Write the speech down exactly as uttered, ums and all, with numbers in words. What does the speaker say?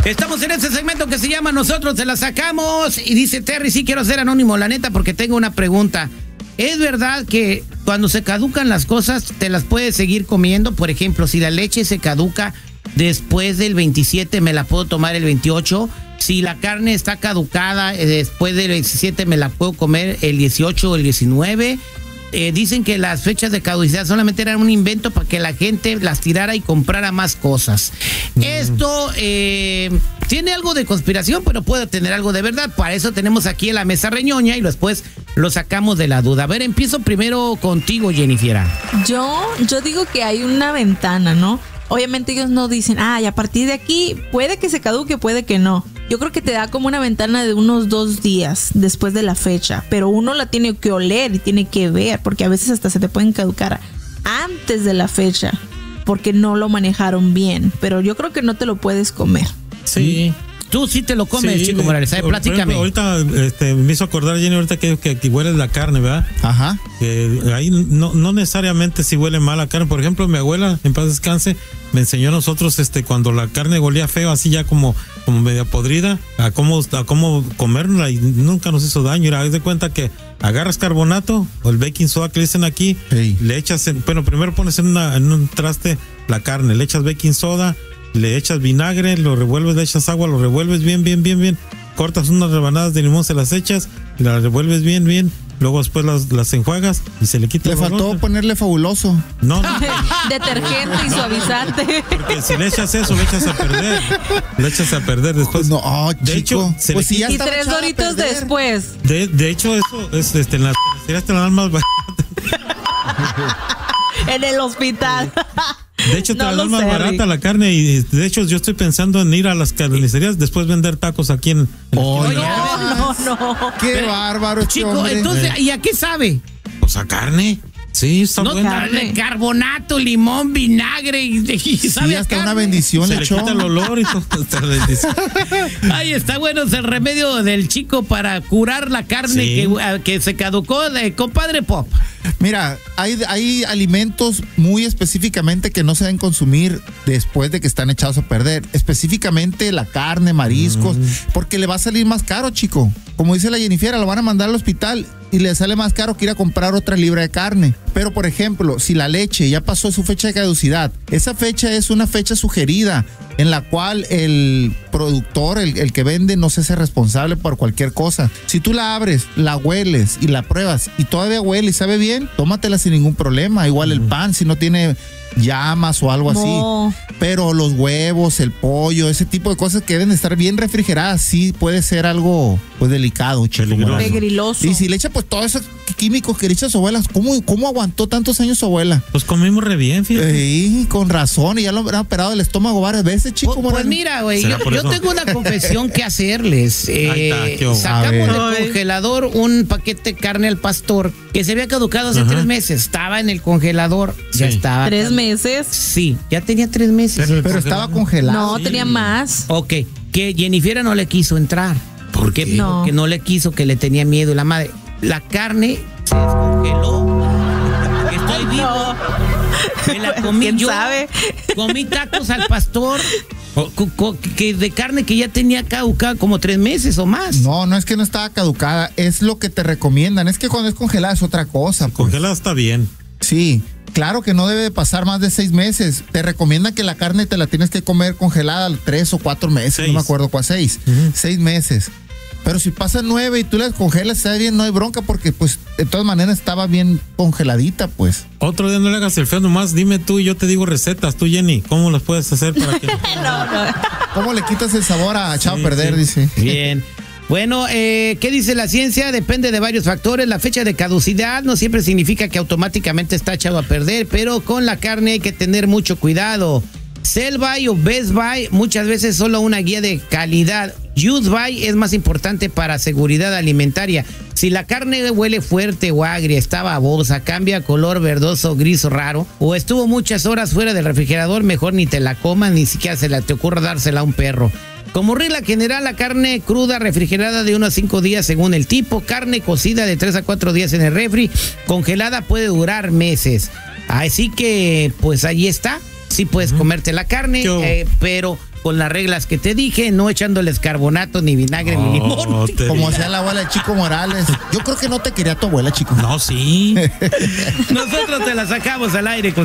Estamos en este segmento que se llama Nosotros te la sacamos. Y dice Terry, sí quiero ser anónimo, la neta, porque tengo una pregunta. ¿Es verdad que cuando se caducan las cosas te las puedes seguir comiendo? Por ejemplo, si la leche se caduca después del veintisiete, ¿me la puedo tomar el veintiocho? Si la carne está caducada después del veintisiete, ¿me la puedo comer el dieciocho o el diecinueve? Eh, dicen que las fechas de caducidad solamente eran un invento para que la gente las tirara y comprara más cosas. Mm. Esto eh, tiene algo de conspiración, pero puede tener algo de verdad. Para eso tenemos aquí en la mesa reñoña y después lo sacamos de la duda. A ver, empiezo primero contigo, Jennifer. Yo, yo digo que hay una ventana, ¿no? Obviamente ellos no dicen, ah, y a partir de aquí puede que se caduque, puede que no. Yo creo que te da como una ventana de unos dos días después de la fecha, pero uno la tiene que oler y tiene que ver, porque a veces hasta se te pueden caducar antes de la fecha, porque no lo manejaron bien, pero yo creo que no te lo puedes comer. Sí. Tú sí te lo comes, sí, Chico Morales, ¿sabes? Platícame. Ejemplo, ahorita este, me hizo acordar, Jenny, ahorita que, que, que huele la carne, ¿verdad? Ajá. Que ahí no, no necesariamente si huele mal la carne. Por ejemplo, mi abuela, en paz descanse, me enseñó a nosotros este, cuando la carne olía feo, así ya como, como media podrida, a cómo, a cómo comerla y nunca nos hizo daño. Haz de cuenta que agarras carbonato o el baking soda que le dicen aquí, hey. Le echas, en, bueno, primero pones en, una, en un traste la carne, le echas baking soda, le echas vinagre, lo revuelves, le echas agua, lo revuelves bien, bien, bien, bien. Cortas unas rebanadas de limón, se las echas, las revuelves bien, bien. Luego después las, las enjuagas y se le quita. Le faltó otro. Ponerle fabuloso. No, no. Detergente y suavizante. Porque si le echas eso, le echas a perder. Le echas a perder después. No, oh, de chico. hecho, se pues le si ya y tres doritos después. De, de hecho, eso es este, en las carnicerías te la dan más barata. En el hospital. De hecho, te no la dan más sé, barata Rick. la carne y de hecho yo estoy pensando en ir a las carnicerías después vender tacos aquí en... en oh, aquí. No, no, no. Qué Pero, bárbaro, Chico, hombre. entonces, ¿y a qué sabe? Pues a carne. Sí, está no, buena. carne, carbonato, limón, vinagre y, y sí, sabe hasta carne. una bendición Se le le echó. quita el olor y todo. Ahí está, bueno, es el remedio del chico para curar la carne sí. que, que se caducó de compadre Pop. Mira, hay, hay alimentos muy específicamente que no se deben consumir después de que están echados a perder. Específicamente la carne, mariscos, mm. porque le va a salir más caro, chico. Como dice la Jennifer, lo van a mandar al hospital y le sale más caro que ir a comprar otra libra de carne. Pero, por ejemplo, si la leche ya pasó su fecha de caducidad, esa fecha es una fecha sugerida en la cual el productor, el, el que vende, no se hace responsable por cualquier cosa. Si tú la abres, la hueles y la pruebas y todavía huele y sabe bien, tómatela sin ningún problema. Igual el pan, si no tiene llamas o algo no. así. Pero los huevos, el pollo, ese tipo de cosas que deben estar bien refrigeradas, sí puede ser algo pues delicado, chico. Peligroso. Y si le echa pues todos esos químicos que le echa su abuela, ¿cómo, cómo aguantó tantos años su abuela? Pues comimos re bien, fíjate. Sí, con razón, y ya lo han operado el estómago varias veces, chico. Pues, pues mira, güey, yo, yo tengo una confesión que hacerles. Eh, está, sacamos del congelador un paquete de carne al pastor que se había caducado hace Ajá. tres meses. Estaba en el congelador, sí. ya estaba. ¿Tres meses? Sí, ya tenía tres meses. Pero, pero estaba congelado. No, sí. tenía más. Ok, que Jennifer no le quiso entrar. ¿Por qué? No. Porque no le quiso, que le tenía miedo. La madre, la carne se descongeló. Estoy vivo. No. Me la comí ¿Quién yo. sabe? Comí tacos al pastor que de carne que ya tenía caducada como tres meses o más. No, no es que no estaba caducada, es lo que te recomiendan. Es que cuando es congelada es otra cosa. Pues. Congelada está bien. Sí. Claro que no debe de pasar más de seis meses. Te recomiendan que la carne te la tienes que comer congelada tres o cuatro meses, seis. No me acuerdo cuál, seis. Uh-huh. Seis meses. Pero si pasa nueve y tú la congelas, está bien, no hay bronca porque pues de todas maneras estaba bien congeladita, pues. Otro día no le hagas el feo, nomás dime tú y yo te digo recetas. Tú, Jenny, ¿cómo las puedes hacer para que... no, no. ¿Cómo le quitas el sabor a echado sí, a perder, sí. dice? Bien. Bueno, eh, ¿qué dice la ciencia? Depende de varios factores. La fecha de caducidad no siempre significa que automáticamente está echado a perder, pero con la carne hay que tener mucho cuidado. Sell by o Best Buy muchas veces solo una guía de calidad. Use by es más importante para seguridad alimentaria. Si la carne huele fuerte o agria, está babosa, cambia color verdoso, gris o raro, o estuvo muchas horas fuera del refrigerador, mejor ni te la comas, ni siquiera se la te ocurra dársela a un perro. Como regla general, la carne cruda refrigerada de uno a cinco días según el tipo, carne cocida de tres a cuatro días en el refri, congelada puede durar meses. Así que, pues ahí está. Sí puedes uh-huh. comerte la carne, eh, pero con las reglas que te dije, no echándoles carbonato, ni vinagre, ni limón. Oh, te Como digo. hacía la abuela de Chico Morales. Yo creo que no te quería tu abuela, chico. No, sí. Nosotros te la sacamos al aire con